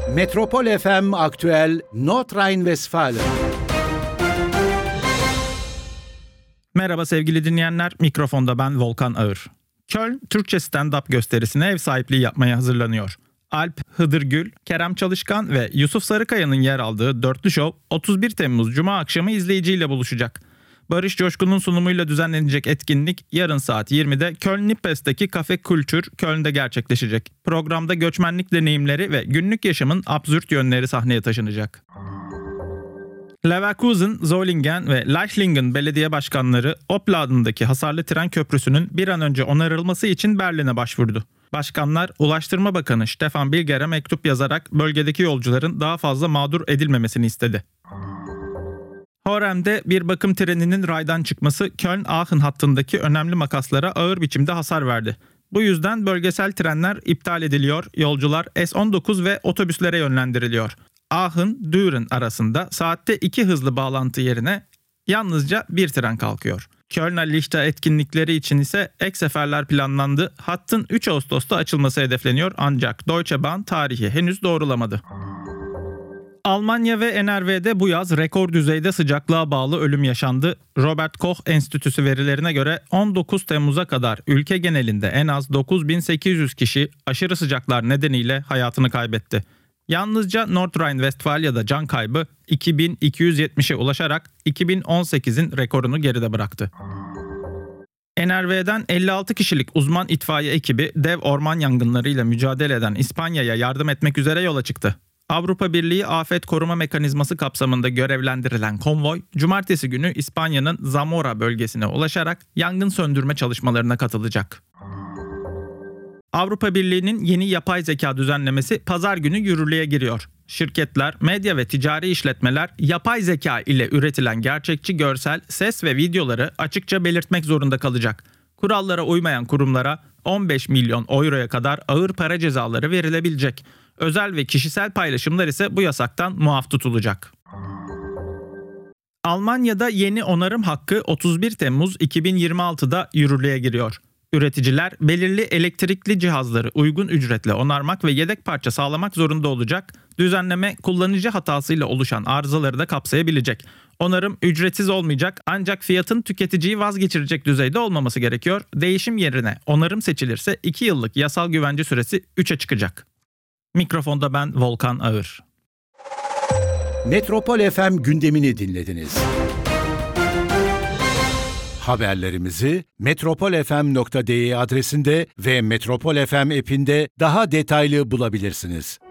Metropol FM Aktüel Nordrhein-Westfalen. Merhaba sevgili dinleyenler, mikrofonda ben Volkan Ağır. Köln, Türkçe stand-up gösterisine ev sahipliği yapmaya hazırlanıyor. Alp Hıdırgül, Kerem Çalışkan ve Yusuf Sarıkaya'nın yer aldığı dörtlü şov 31 Temmuz Cuma akşamı izleyiciyle buluşacak. Barış Coşkun'un sunumuyla düzenlenecek etkinlik yarın saat 20'de Köln-Nippes'teki Kafe Kültür Köln'de gerçekleşecek. Programda göçmenlik deneyimleri ve günlük yaşamın absürt yönleri sahneye taşınacak. Leverkusen, Solingen ve Leichlingen belediye başkanları Opladen'daki hasarlı tren köprüsünün bir an önce onarılması için Berlin'e başvurdu. Başkanlar, Ulaştırma Bakanı Stefan Bilger'e mektup yazarak bölgedeki yolcuların daha fazla mağdur edilmemesini istedi. Horem'de bir bakım treninin raydan çıkması Köln-Aachen hattındaki önemli makaslara ağır biçimde hasar verdi. Bu yüzden bölgesel trenler iptal ediliyor, yolcular S19 ve otobüslere yönlendiriliyor. Aachen-Düren arasında saatte 2 hızlı bağlantı yerine yalnızca bir tren kalkıyor. Kölner Lichte etkinlikleri için ise ek seferler planlandı. Hattın 3 Ağustos'ta açılması hedefleniyor ancak Deutsche Bahn tarihi henüz doğrulamadı. Almanya ve NRV'de bu yaz rekor düzeyde sıcaklığa bağlı ölüm yaşandı. Robert Koch Enstitüsü verilerine göre 19 Temmuz'a kadar ülke genelinde en az 9.800 kişi aşırı sıcaklar nedeniyle hayatını kaybetti. Yalnızca Nordrhein-Westfalia'da can kaybı 2270'e ulaşarak 2018'in rekorunu geride bıraktı. NRV'den 56 kişilik uzman itfaiye ekibi dev orman yangınlarıyla mücadele eden İspanya'ya yardım etmek üzere yola çıktı. Avrupa Birliği Afet Koruma Mekanizması kapsamında görevlendirilen konvoy, Cumartesi günü İspanya'nın Zamora bölgesine ulaşarak yangın söndürme çalışmalarına katılacak. Avrupa Birliği'nin yeni yapay zeka düzenlemesi pazar günü yürürlüğe giriyor. Şirketler, medya ve ticari işletmeler yapay zeka ile üretilen gerçekçi görsel, ses ve videoları açıkça belirtmek zorunda kalacak. Kurallara uymayan kurumlara 15 milyon euroya kadar ağır para cezaları verilebilecek. Özel ve kişisel paylaşımlar ise bu yasaktan muaf tutulacak. Almanya'da yeni onarım hakkı 31 Temmuz 2026'da yürürlüğe giriyor. Üreticiler belirli elektrikli cihazları uygun ücretle onarmak ve yedek parça sağlamak zorunda olacak. Düzenleme kullanıcı hatasıyla oluşan arızaları da kapsayabilecek. Onarım ücretsiz olmayacak ancak fiyatın tüketiciyi vazgeçirecek düzeyde olmaması gerekiyor. Değişim yerine onarım seçilirse 2 yıllık yasal güvence süresi 3'e çıkacak. Mikrofonda ben Volkan Ağır. Metropol FM gündemini dinlediniz. Haberlerimizi metropolfm.de adresinde ve Metropol FM app'inde daha detaylı bulabilirsiniz.